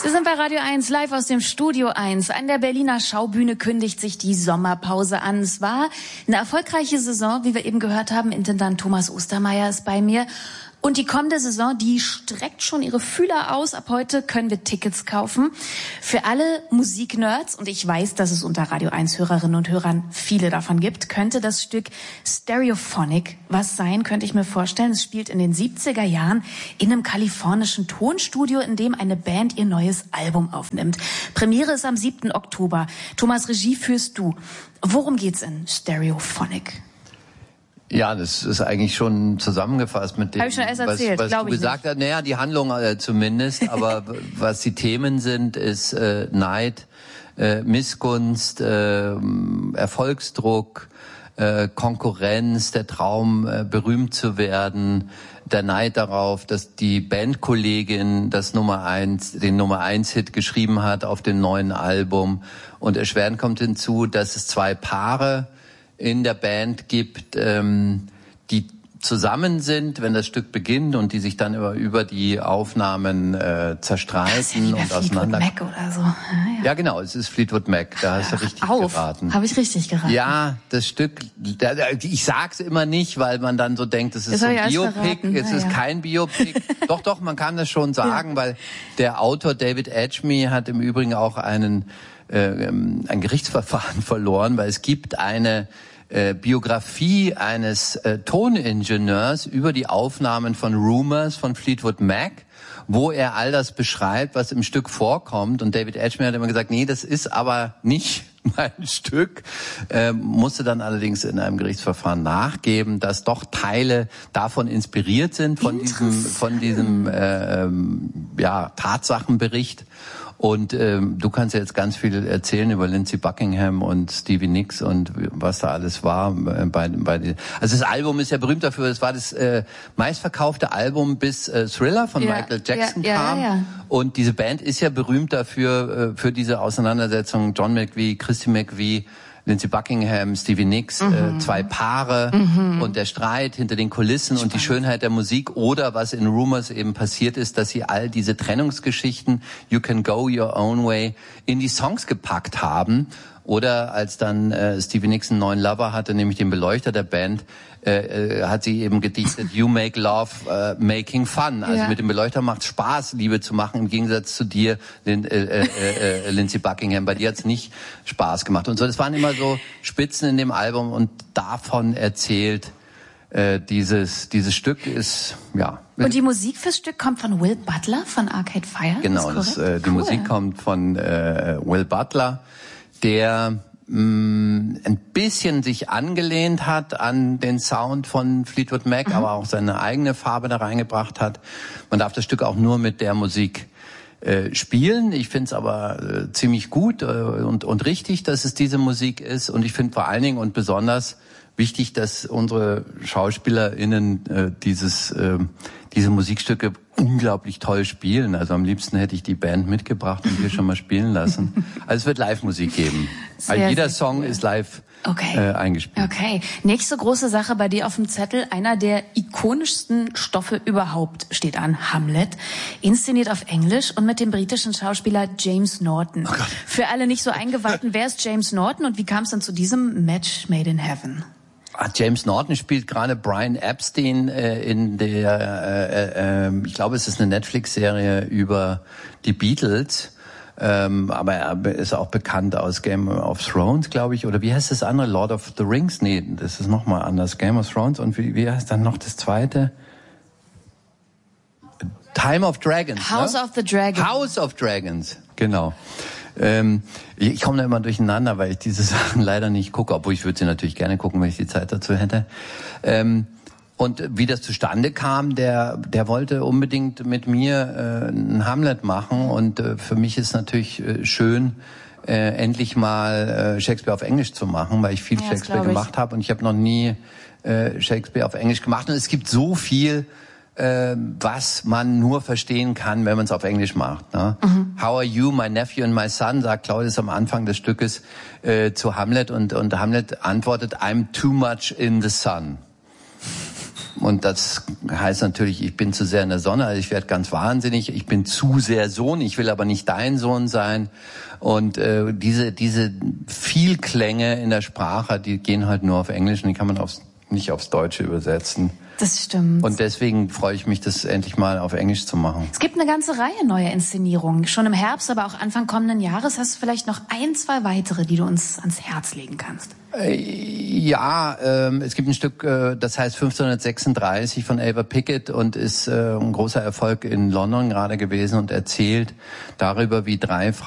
Sie sind bei Radio 1 live aus dem Studio 1. An der Berliner Schaubühne kündigt sich die Sommerpause an. Es war eine erfolgreiche Saison, wie wir eben gehört haben. Intendant Thomas Ostermeier ist bei mir. Und die kommende Saison, die streckt schon ihre Fühler aus. Ab heute können wir Tickets kaufen. Für alle Musiknerds, und ich weiß, dass es unter Radio 1 Hörerinnen und Hörern viele davon gibt, könnte das Stück Stereophonic was sein, könnte ich mir vorstellen. Es spielt in den 70er Jahren in einem kalifornischen Tonstudio, in dem eine Band ihr neues Album aufnimmt. Premiere ist am 7. Oktober. Thomas, Regie führst du. Worum geht's in Stereophonic? Ja, das ist eigentlich schon zusammengefasst mit dem, was du gesagt hast. Naja, die Handlung zumindest, aber was die Themen sind, ist Neid, Missgunst, Erfolgsdruck, Konkurrenz, der Traum, berühmt zu werden, der Neid darauf, dass die Bandkollegin den Nummer 1 Hit geschrieben hat auf dem neuen Album. Und erschwerend kommt hinzu, dass es zwei Paare in der Band gibt, die zusammen sind, wenn das Stück beginnt, und die sich dann über die Aufnahmen zerstreiten und auseinander. Fleetwood Mac oder so. Ja, genau, es ist Fleetwood Mac, da hast du richtig geraten. Habe ich richtig geraten? Ja, das Stück, ich sag's immer nicht, weil man dann so denkt, es ist so ein Biopic, es ist kein Biopic. Doch, man kann das schon sagen, weil der Autor David Edgemy hat im Übrigen auch ein Gerichtsverfahren verloren, weil es gibt eine Biografie eines Toningenieurs über die Aufnahmen von Rumours von Fleetwood Mac, wo er all das beschreibt, was im Stück vorkommt. Und David Edgemy hat immer gesagt, nee, das ist aber nicht mein Stück, musste dann allerdings in einem Gerichtsverfahren nachgeben, dass doch Teile davon inspiriert sind, von diesem Tatsachenbericht. Und du kannst ja jetzt ganz viel erzählen über Lindsey Buckingham und Stevie Nicks und was da alles war. Also das Album ist ja berühmt dafür, es war das meistverkaufte Album, bis Thriller von Michael Jackson kam. Ja. Und diese Band ist ja berühmt dafür, für diese Auseinandersetzung. John McVie, Christy McVie, Lindsey Buckingham, Stevie Nicks, zwei Paare und der Streit hinter den Kulissen und die Schönheit der Musik, oder was in Rumours eben passiert ist, dass sie all diese Trennungsgeschichten, You Can Go Your Own Way, in die Songs gepackt haben. Oder als dann Stevie Nicks einen neuen Lover hatte, nämlich den Beleuchter der Band, hat sie eben gedichtet, You make love, making fun. Also mit dem Beleuchter macht es Spaß, Liebe zu machen, im Gegensatz zu dir, Lindsey Buckingham. Bei dir hat es nicht Spaß gemacht. Und so, das waren immer so Spitzen in dem Album, und davon erzählt dieses Stück ist, ja. Und die Musik fürs Stück kommt von Will Butler von Arcade Fire? Genau, die Musik kommt von Will Butler, der ein bisschen sich angelehnt hat an den Sound von Fleetwood Mac, aber auch seine eigene Farbe da reingebracht hat. Man darf das Stück auch nur mit der Musik spielen. Ich finde es aber ziemlich gut und richtig, dass es diese Musik ist. Und ich finde vor allen Dingen und besonders wichtig, dass unsere SchauspielerInnen diese Musikstücke unglaublich toll spielen. Also am liebsten hätte ich die Band mitgebracht und hier schon mal spielen lassen. Also es wird Live-Musik geben. Jeder Song ist live eingespielt. Okay. Nächste große Sache bei dir auf dem Zettel. Einer der ikonischsten Stoffe überhaupt steht an. Hamlet. Inszeniert auf Englisch und mit dem britischen Schauspieler James Norton. Für alle nicht so Eingeweihten, wer ist James Norton und wie kam es dann zu diesem Match made in heaven? James Norton spielt gerade Brian Epstein in der, ich glaube, es ist eine Netflix-Serie über die Beatles. Aber er ist auch bekannt aus Game of Thrones, glaube ich. Oder wie heißt das andere? Lord of the Rings? Nee, das ist nochmal anders. Game of Thrones. Und wie heißt dann noch das zweite? Time of Dragons. House of the Dragons. House of Dragons, genau. Ich komme da immer durcheinander, weil ich diese Sachen leider nicht gucke, obwohl ich würde sie natürlich gerne gucken, wenn ich die Zeit dazu hätte. Und wie das zustande kam, der wollte unbedingt mit mir ein Hamlet machen, und für mich ist natürlich schön, endlich mal Shakespeare auf Englisch zu machen, weil ich viel Shakespeare gemacht habe, und ich habe noch nie Shakespeare auf Englisch gemacht, und es gibt so viel, was man nur verstehen kann, wenn man es auf Englisch macht. Ne? How are you, my nephew and my son, sagt Claudius am Anfang des Stückes zu Hamlet, und Hamlet antwortet, I'm too much in the sun. Und das heißt natürlich, ich bin zu sehr in der Sonne, also ich werde ganz wahnsinnig, ich bin zu sehr Sohn, ich will aber nicht dein Sohn sein. Und diese Vielklänge in der Sprache, die gehen halt nur auf Englisch und die kann man nicht aufs Deutsche übersetzen. Das stimmt. Und deswegen freue ich mich, das endlich mal auf Englisch zu machen. Es gibt eine ganze Reihe neuer Inszenierungen. Schon im Herbst, aber auch Anfang kommenden Jahres hast du vielleicht noch 1, 2 weitere, die du uns ans Herz legen kannst. Ja, es gibt ein Stück, das heißt 1536 von Ava Pickett und ist ein großer Erfolg in London gerade gewesen und erzählt darüber, wie 3